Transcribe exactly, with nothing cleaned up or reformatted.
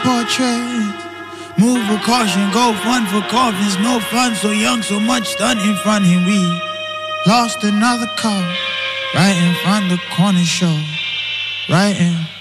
portrait. Move with caution, go fun for coffins. No fun, so young, so much done in front him. We lost another car right in front of the corner show. Right in